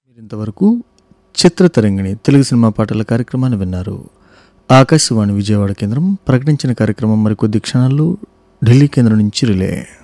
ఇంతవరకు చిత్రతరంగిణి తెలుగు సినిమా పాటల కార్యక్రమాన్ని విన్నారు. ఆకాశవాణి విజయవాడ కేంద్రం ప్రకటించిన కార్యక్రమం మరికొద్ది క్షణాల్లో ఢిల్లీ కేంద్రం నుంచి రిలే.